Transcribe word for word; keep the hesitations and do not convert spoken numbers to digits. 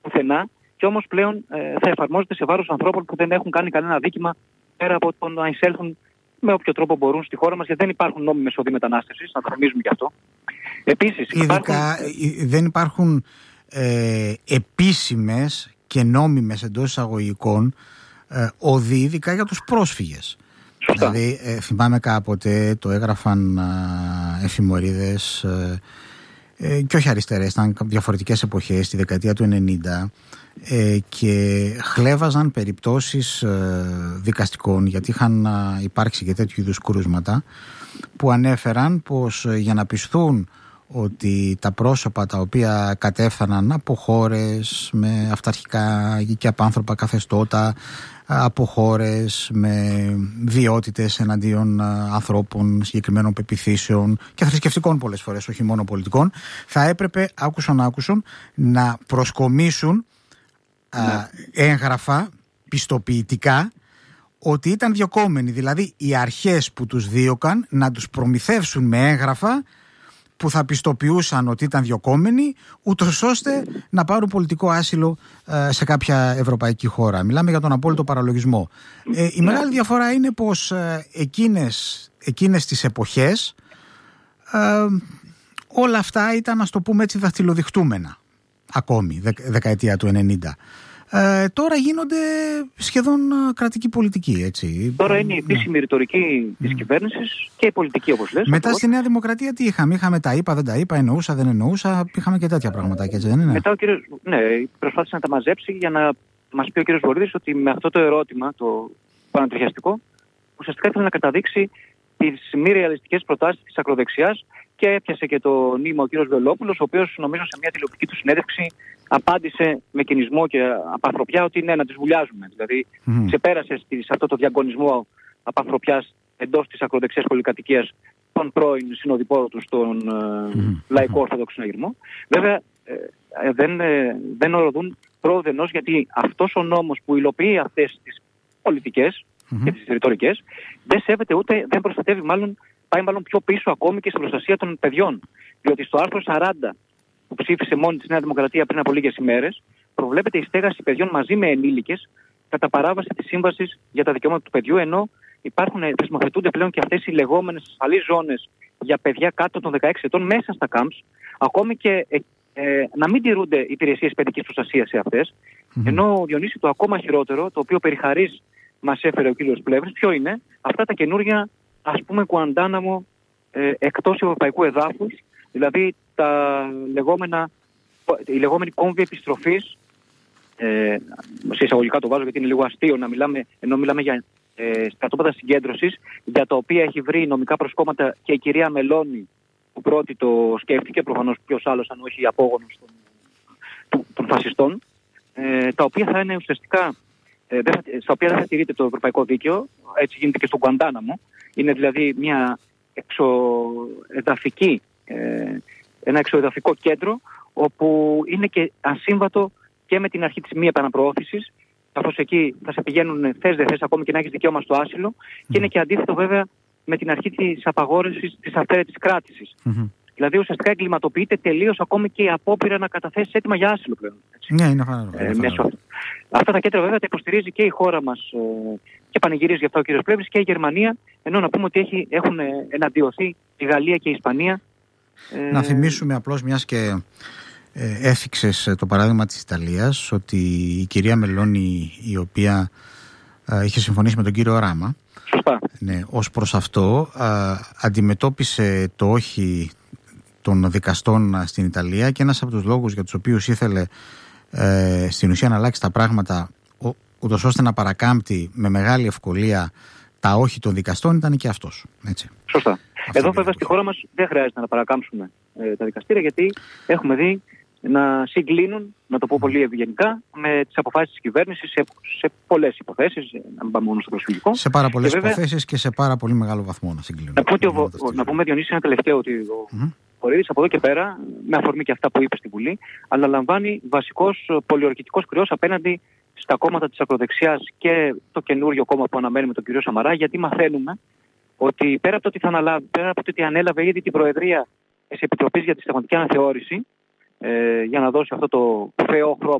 πουθενά και όμως πλέον ε, θα εφαρμόζεται σε βάρος ανθρώπων που δεν έχουν κάνει κανένα δίκημα πέρα από το να εισέλθουν με όποιο τρόπο μπορούν στη χώρα μας, γιατί δεν υπάρχουν νόμιμες οδοί μετανάστευσης, να το νομίζουμε γι' αυτό. Επίσης, ειδικά υπάρχουν... δεν υπάρχουν ε, επίσημες και νόμιμες εντός εισαγωγικών ε, οδοί, ειδικά για τους πρόσφυγες. Σωστά. Δηλαδή, ε, θυμάμαι κάποτε το έγραφαν ε, εφημερίδες ε, ε, και όχι αριστερές, ήταν διαφορετικές εποχές, στη δεκαετία του ενενήντα, ε, και χλέβαζαν περιπτώσεις ε, δικαστικών, γιατί είχαν ε, υπάρξει και τέτοιου είδους κρούσματα, που ανέφεραν πως ε, για να πιστούν ότι τα πρόσωπα τα οποία κατέφθαναν από χώρες με αυταρχικά και απάνθρωπα καθεστώτα, από χώρες με βιότητες εναντίον ανθρώπων συγκεκριμένων πεποιθήσεων και θρησκευτικών πολλές φορές, όχι μόνο πολιτικών, θα έπρεπε, άκουσον άκουσον, να προσκομίσουν ναι. α, έγγραφα πιστοποιητικά ότι ήταν διωκόμενοι. Δηλαδή οι αρχές που τους δίωκαν να τους προμηθεύσουν με έγγραφα που θα πιστοποιούσαν ότι ήταν διωκόμενοι, ούτως ώστε να πάρουν πολιτικό άσυλο ε, σε κάποια ευρωπαϊκή χώρα. Μιλάμε για τον απόλυτο παραλογισμό. Ε, η μεγάλη διαφορά είναι πως ε, εκείνες, εκείνες τις εποχές ε, όλα αυτά ήταν, να το πούμε έτσι, δαχτυλοδειχτούμενα ακόμη, δε, δεκαετία του ενενήντα. Ε, τώρα γίνονται σχεδόν κρατική πολιτική, έτσι. Τώρα είναι η επίσημη ναι. ρητορική της mm. κυβέρνησης και η πολιτική, όπως λες. Μετά στη Νέα Δημοκρατία τι είχαμε? Είχαμε τα είπα, δεν τα είπα, εννοούσα, δεν εννοούσα. Είχαμε και τέτοια πραγματάκια, έτσι δεν είναι? Μετά ο κύριος, ναι, προσπάθησε να τα μαζέψει για να μας πει ο κύριος Βορύδης ότι με αυτό το ερώτημα, το πανατριχιαστικό, ουσιαστικά ήθελε να καταδείξει τις μη ρεαλιστικές προτάσεις της ακροδεξιάς και έπιασε και το νήμα ο κύριος Βελόπουλος, ο οποίος νομίζω σε μια τηλεοπτική του συνέντευξη απάντησε με κινησμό και απανθρωπιά ότι ναι, να τις βουλιάζουμε. Δηλαδή, mm. ξεπέρασε σε αυτό το διαγωνισμό απανθρωπιάς εντός της ακροδεξιάς πολυκατοικίας τον πρώην συνοδοιπόρο του στον mm. λαϊκό ορθόδοξο συναγερμό. Βέβαια, ε, δεν, ε, δεν οροδούν πρόδενος, γιατί αυτός ο νόμος που υλοποιεί αυτές τις πολιτικές mm-hmm. και τις ρητορικές δεν σέβεται ούτε, δεν προστατεύει μάλλον, πάει μάλλον πιο πίσω ακόμη και στην προστασία των παιδιών. Διότι στο άρθρο σαράντα που ψήφισε μόνη της Νέα Δημοκρατία πριν από λίγες ημέρες, προβλέπεται η στέγαση παιδιών μαζί με ενήλικες κατά παράβαση της Σύμβασης για τα Δικαιώματα του Παιδιού, ενώ υπάρχουν, θεσμοθετούνται πλέον και αυτές οι λεγόμενες ασφαλείς ζώνες για παιδιά κάτω των δεκαέξι ετών μέσα στα camps, ακόμη και ε, ε, να μην τηρούνται υπηρεσίες παιδικής προστασίας σε αυτές. Mm-hmm. Ενώ, Διονύση, το ακόμα χειρότερο, το οποίο περιχαρής μας έφερε ο κ. Πλεύρης, ποιο είναι? Αυτά τα καινούργια, ας πούμε, Κουαντάναμο ε, εκτός ευρωπαϊκού εδάφους, δηλαδή τα λεγόμενα, η λεγόμενη κόμβη επιστροφής, ε, σε εισαγωγικά το βάζω γιατί είναι λίγο αστείο να μιλάμε, ενώ μιλάμε για ε, στρατόπεδα συγκέντρωσης, για τα οποία έχει βρει νομικά προσκόμματα και η κυρία Μελώνη, που πρώτη το σκέφτηκε, προφανώς ποιος άλλος αν όχι απόγονος των, των, των φασιστών, ε, τα οποία θα είναι ουσιαστικά, ε, δεν θα, στα οποία δεν θα τηρείται το ευρωπαϊκό δίκαιο, έτσι γίνεται και στον Κουαντάναμο. Είναι δηλαδή μια εξωεδαφική, ε, ένα εξωεδαφικό κέντρο, όπου είναι και ασύμβατο και με την αρχή της μη επαναπροώθησης, καθώς εκεί θα σε πηγαίνουν θες δεν θες, ακόμη και να έχεις δικαίωμα στο άσυλο, mm. και είναι και αντίθετο βέβαια με την αρχή της απαγόρευσης της αυθαίρετης κράτησης. Mm-hmm. Δηλαδή ουσιαστικά εγκληματοποιείται τελείως ακόμη και η απόπειρα να καταθέσει έτοιμα για άσυλο πλέον. Ναι, είναι φανερό. Ε, μέσω... Αυτά τα κέντρα βέβαια τα υποστηρίζει και η χώρα μας ε, και πανηγυρίζει γι' αυτό ο κ. Πλεύρης και η Γερμανία, ενώ να πούμε ότι έχει, έχουν εναντιωθεί η Γαλλία και η Ισπανία. Ε... Να θυμίσουμε απλώς, μιας και ε, έφυξες το παράδειγμα της Ιταλίας, ότι η κυρία Μελώνη, η οποία ε, είχε συμφωνήσει με τον κύριο Ράμα, σωστά. Ναι, ως προς αυτό ε, αντιμετώπισε το όχι των δικαστών στην Ιταλία, και ένας από τους λόγους για τους οποίους ήθελε ε, στην ουσία να αλλάξει τα πράγματα ούτως ώστε να παρακάμπτει με μεγάλη ευκολία τα όχι των δικαστών ήταν και αυτός. Έτσι. Σωστά. Αυτό εδώ βέβαια στη χώρα μας δεν χρειάζεται να παρακάμψουμε ε, τα δικαστήρια, γιατί έχουμε δει να συγκλίνουν, να το πω πολύ ευγενικά, με τις αποφάσεις της κυβέρνησης σε, σε πολλές υποθέσεις, να μην πάμε μόνο στο προσφυγικό. Σε πάρα πολλές υποθέσεις και σε πάρα πολύ μεγάλο βαθμό να συγκλίνουν. Να, πω ο, ο, να πούμε, Διονύση, ένα τελευταίο, ότι ο mm-hmm. Βορύδης από εδώ και πέρα, με αφορμή και αυτά που είπε στη Βουλή, αλλά λαμβάνει βασικός πολιορκητικός κρυός απέναντι στα κόμματα της ακροδεξιάς και το καινούριο κόμμα που αναμένουμε τον κύριο Σαμαρά, γιατί μαθαίνουμε ότι πέρα από το ότι, θα αναλάβει, πέρα από το ότι ανέλαβε ήδη την Προεδρία της Επιτροπής για τη Συνταγματική Αναθεώρηση, ε, για να δώσει αυτό το φαιό χρώμα